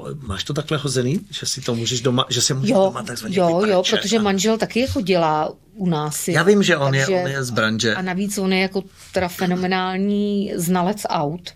máš to takhle hozený, že si to můžeš doma, že si můžeš doma takzvaně vyprčet? Jo, protože manžel taky jako dělá u nás. Já vím, že on je z branže. A navíc on je jako teda fenomenální znalec aut.